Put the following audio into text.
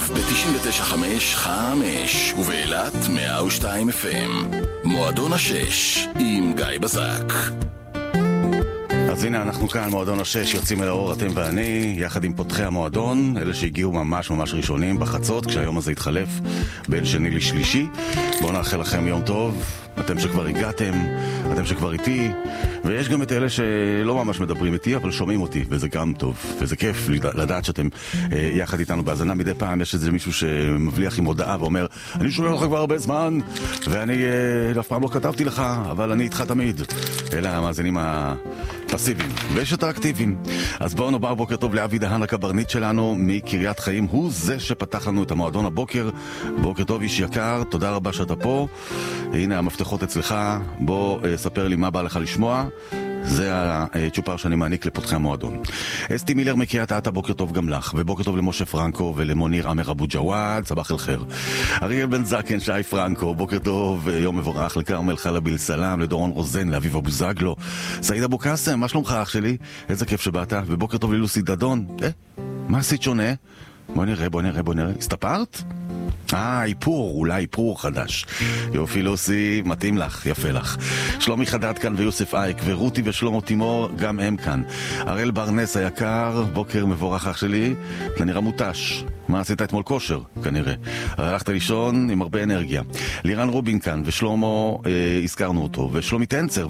ב-99.5 ובאילת 102 FM. מועדון השש עם גיא בזק. אז הנה אנחנו כאן, מועדון השש, יוצאים אל האור, אתם ואני, יחד עם פותחי המועדון, אלה שהגיעו ממש ראשונים בחצות, כשהיום הזה התחלף בין שני לשלישי. בואו נאחל לכם יום טוב, אתם שכבר הגעתם, אתם שכבר איתי, ויש גם את אלה שלא ממש מדברים איתי, אבל שומעים אותי, וזה גם טוב, וזה כיף לדעת שאתם יחד איתנו בהזנה. מדי פעם יש איזה מישהו שמבליח עם הודעה ואומר, אני שומע לך כבר הרבה זמן, ואני אף פעם לא כתבתי לך, אבל אני איתך תמיד. אלה המאזינים הפסיביים, ויש את האקטיביים. אז בואו נאמר בוקר טוב לאבי דהן, הקברניט שלנו מקריית חיים, הוא זה שפתח לנו את המועדון הבוקר. בוקר טוב איש יקר, תודה רבה שאתה פה. הנה המפתחות אצלך, בוא ספר לי מה בא לך לשמוע. זה הצ'ופר שאני מעניק לפותחי המועדון. אסתי מילר מקריית אתא, בוקר טוב גם לך, ובוקר טוב למשה פרנקו ולמוניר עמר אבו ג'וואד, סבח אל חיר. אריאל בן זקן, שי פרנקו, בוקר טוב, יום מבורך לכרמל חלביל סלם, לדורון רוזן, לאביב אבו זגלו, סעיד אבו קאסם, מה שלומך אח שלי? איזה כיף שבאת, ובוקר טוב ללוסי דדון. מה עשית שונה? בוא נראה, הסתפרת? איפור, אולי איפור חדש. יופי לוסי, מתאים לך, יפה לך. שלומי חדד כאן ויוסף אייק ורותי ושלמה תימור, גם הם כאן. הראל ברנס היקר, בוקר מבורך אח שלי. אתה נראה מוטש. מה עשית אתמול? כושר, כנראה. הלכת לישון עם הרבה אנרגיה. לירן רובין כאן ושלמה, הזכרנו אותו, ושלומי טנצר